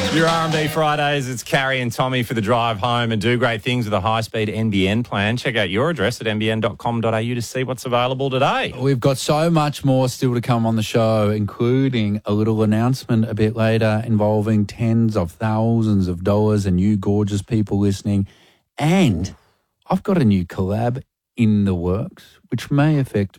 Your R&B Fridays, it's Carrie and Tommy for the drive home, and do great things with a high-speed NBN plan. Check out your address at nbn.com.au to see what's available today. We've got so much more still to come on the show, including a little announcement a bit later involving tens of thousands of dollars and you gorgeous people listening. And I've got a new collab in the works, which may affect